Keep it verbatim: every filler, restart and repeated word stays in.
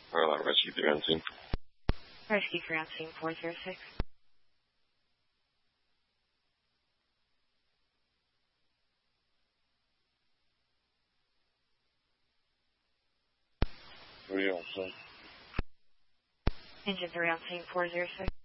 Alright, rescue three on scene. Rescue three on scene four zero six. three on scene. Engine three on scene four zero six.